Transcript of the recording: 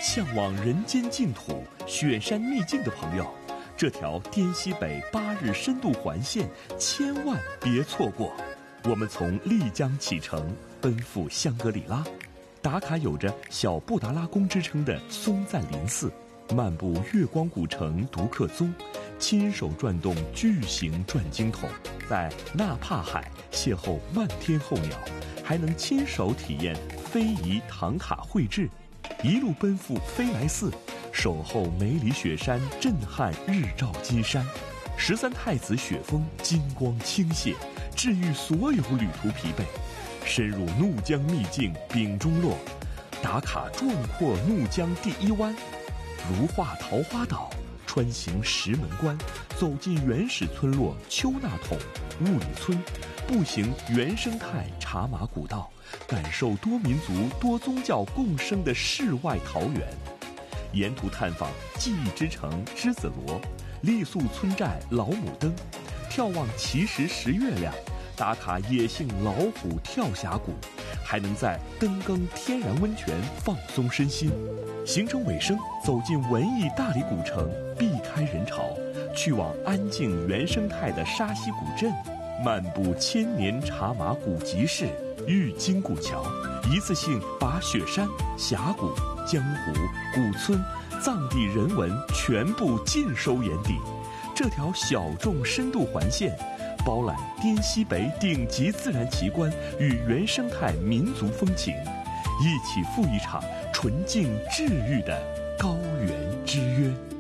向往人间净土、雪山秘境的朋友，这条滇西北8日深度环线千万别错过。我们从丽江启程，奔赴香格里拉，打卡有着小布达拉宫之称的松赞林寺，漫步月光古城独克宗，亲手转动巨型转经筒，在纳帕海邂逅漫天候鸟，还能亲手体验非遗唐卡绘制，一路奔赴飞来寺，守候梅里雪山，震撼日照金山，13太子雪峰金光倾泻，治愈所有旅途疲惫。深入怒江秘境丙中洛，打卡壮阔怒江第1湾，如画桃花岛，穿行石门关，走进原始村落丘纳桶、雾里村，步行原生态茶马古道，感受多民族多宗教共生的世外桃源。沿途探访记忆之城栀子罗，傈僳村寨老母灯，眺望奇石石月亮，打卡野性老虎跳峡谷，还能在登更天然温泉放松身心。行程尾声，走进文艺大理古城，避开人潮，去往安静原生态的沙溪古镇，漫步千年茶马古集市、玉京古桥，一次性把雪山、峡谷、江湖、古村、藏地人文全部尽收眼底。这条小众深度环线，包揽滇西北顶级自然奇观与原生态民族风情，一起赴一场纯净治愈的高原之约。